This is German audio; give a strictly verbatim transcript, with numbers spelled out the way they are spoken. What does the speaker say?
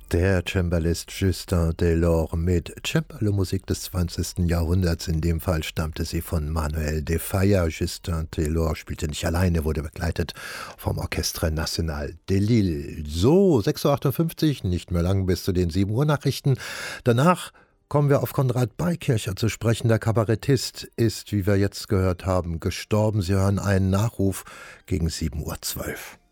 Der Cembalist Justin Delors mit Cembalo-Musik des zwanzigsten Jahrhunderts. In dem Fall stammte sie von Manuel de Falla. Justin Delors spielte nicht alleine, wurde begleitet vom Orchestre National de Lille. So, sechs Uhr achtundfünfzig, nicht mehr lang bis zu den sieben Uhr Nachrichten. Danach kommen wir auf Konrad Beikircher zu sprechen. Der Kabarettist ist, wie wir jetzt gehört haben, gestorben. Sie hören einen Nachruf gegen sieben Uhr zwölf.